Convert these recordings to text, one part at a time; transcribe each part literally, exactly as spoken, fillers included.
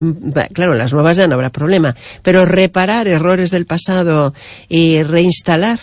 Claro, las nuevas ya no habrá problema, pero reparar errores del pasado y reinstalar.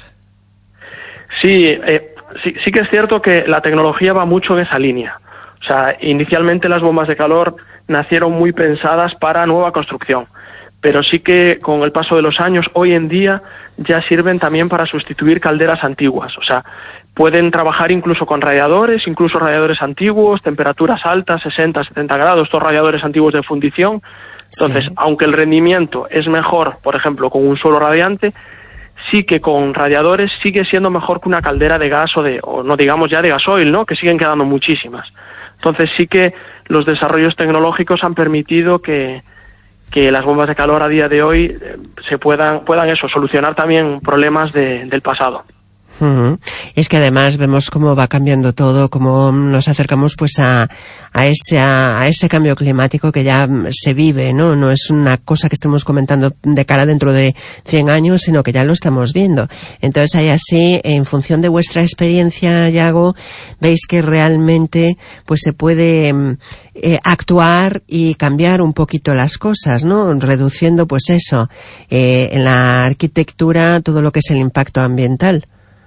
Sí, eh, sí, sí que es cierto que la tecnología va mucho en esa línea. O sea, inicialmente las bombas de calor nacieron muy pensadas para nueva construcción, pero sí que con el paso de los años, hoy en día, ya sirven también para sustituir calderas antiguas. O sea, pueden trabajar incluso con radiadores, incluso radiadores antiguos, temperaturas altas, sesenta, setenta grados, estos radiadores antiguos de fundición. Entonces, sí, aunque el rendimiento es mejor, por ejemplo, con un suelo radiante, sí que con radiadores sigue siendo mejor que una caldera de gas o de, o no digamos ya de gasoil, ¿no? Que siguen quedando muchísimas. Entonces sí que los desarrollos tecnológicos han permitido que, que las bombas de calor a día de hoy eh, se puedan, puedan eso, solucionar también problemas de, del pasado. Uh-huh. Es que además vemos cómo va cambiando todo, cómo nos acercamos pues a, a ese a, a ese cambio climático que ya se vive, ¿no? No es una cosa que estemos comentando de cara dentro de cien años, sino que ya lo estamos viendo. Entonces ahí así, en función de vuestra experiencia, Yago, veis que realmente pues se puede eh, actuar y cambiar un poquito las cosas, ¿no? Reduciendo pues eso, eh, en la arquitectura todo lo que es el impacto ambiental.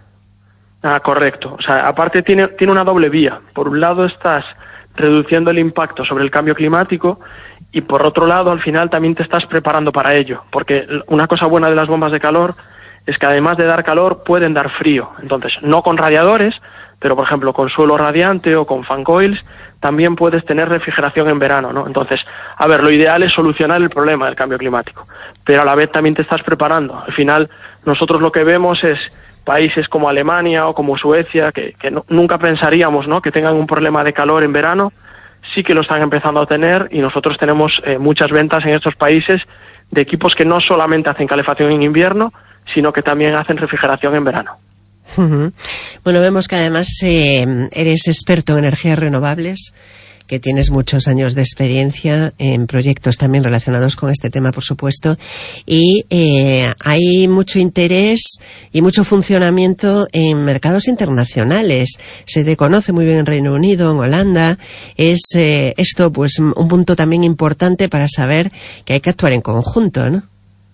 Ah, correcto. O sea, aparte tiene, tiene una doble vía. Por un lado estás reduciendo el impacto sobre el cambio climático y por otro lado al final también te estás preparando para ello. Porque una cosa buena de las bombas de calor es que además de dar calor pueden dar frío. Entonces, no con radiadores, pero por ejemplo con suelo radiante o con fan coils también puedes tener refrigeración en verano, ¿no? Entonces, a ver, lo ideal es solucionar el problema del cambio climático, pero a la vez también te estás preparando. Al final nosotros lo que vemos es países como Alemania o como Suecia, que, que no, nunca pensaríamos, ¿no?, que tengan un problema de calor en verano, sí que lo están empezando a tener y nosotros tenemos eh, muchas ventas en estos países de equipos que no solamente hacen calefacción en invierno, sino que también hacen refrigeración en verano. Uh-huh. Bueno, vemos que además eh, eres experto en energías renovables, que tienes muchos años de experiencia en proyectos también relacionados con este tema, por supuesto, y eh, hay mucho interés y mucho funcionamiento en mercados internacionales. Se te conoce muy bien en Reino Unido, en Holanda. Es eh, esto pues un punto también importante para saber que hay que actuar en conjunto, ¿no?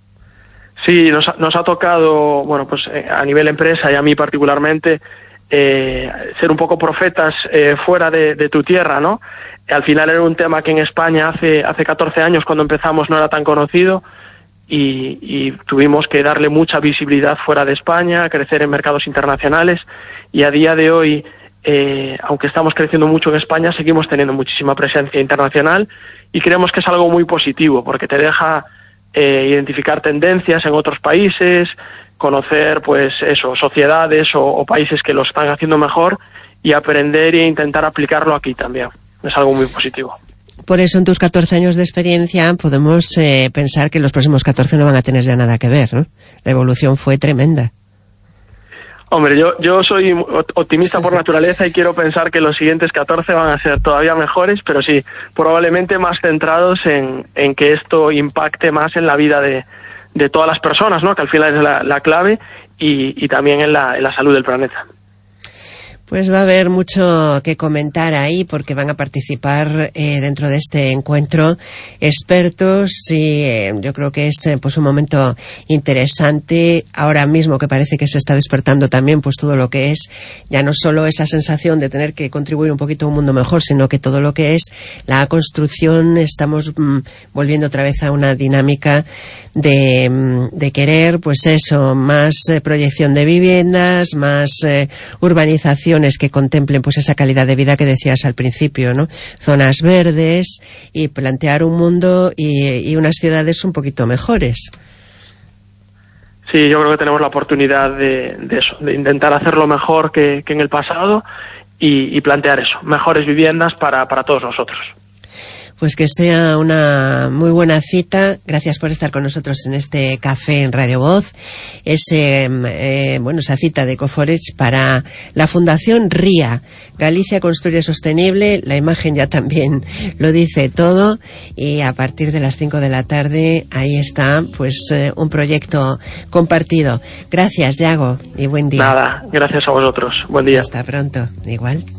Sí, nos ha, nos ha tocado, bueno, pues eh, a nivel empresa y a mí particularmente, Eh, ser un poco profetas eh, fuera de, de tu tierra, ¿no? Al final era un tema que en España hace hace catorce años cuando empezamos no era tan conocido y, y tuvimos que darle mucha visibilidad fuera de España, crecer en mercados internacionales y a día de hoy, eh, aunque estamos creciendo mucho en España, seguimos teniendo muchísima presencia internacional y creemos que es algo muy positivo porque te deja eh, identificar tendencias en otros países, conocer pues eso, sociedades o, o países que lo están haciendo mejor y aprender e intentar aplicarlo aquí también. Es algo muy positivo. Por eso en tus catorce años de experiencia podemos eh, pensar que los próximos catorce no van a tener ya nada que ver, ¿no? La evolución fue tremenda. Hombre, yo, yo soy optimista por naturaleza y quiero pensar que los siguientes catorce van a ser todavía mejores, pero sí, probablemente más centrados en, en que esto impacte más en la vida de de todas las personas, ¿no?, que al final es la, la clave, y, y también en la, en la salud del planeta. Pues va a haber mucho que comentar ahí porque van a participar eh, dentro de este encuentro expertos y eh, yo creo que es eh, pues un momento interesante ahora mismo que parece que se está despertando también pues todo lo que es ya no solo esa sensación de tener que contribuir un poquito a un mundo mejor, sino que todo lo que es la construcción estamos mm, volviendo otra vez a una dinámica de, mm, de querer pues eso, más eh, proyección de viviendas, más eh, urbanización que contemplen pues esa calidad de vida que decías al principio, ¿no? Zonas verdes y plantear un mundo y, y unas ciudades un poquito mejores. Sí, yo creo que tenemos la oportunidad de, de eso, de intentar hacerlo mejor que, que en el pasado y, y plantear eso, mejores viviendas para, para todos nosotros. Pues que sea una muy buena cita. Gracias por estar con nosotros en este café en Radio Voz. Ese, eh, bueno, esa cita de Ecoforage para la Fundación R I A, Galicia Construye Sostenible. La imagen ya también lo dice todo. Y a partir de las cinco de la tarde, ahí está, pues, eh, un proyecto compartido. Gracias, Yago, y buen día. Nada, gracias a vosotros. Buen día. Hasta pronto. Igual.